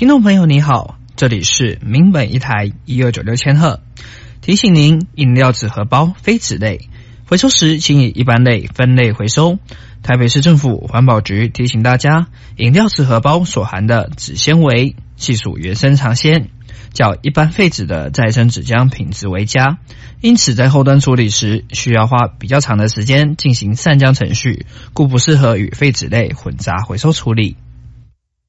听众朋友你好，这里是民本一台1296千赫，提醒您饮料纸荷包非纸类回收时请以一般类分类回收。台北市政府环保局提醒大家，饮料纸荷包所含的纸纤维系属原生长纤，较一般废纸的再生纸浆品质为佳，因此在后端处理时需要花比较长的时间进行散浆程序，故不适合与废纸类混杂回收处理。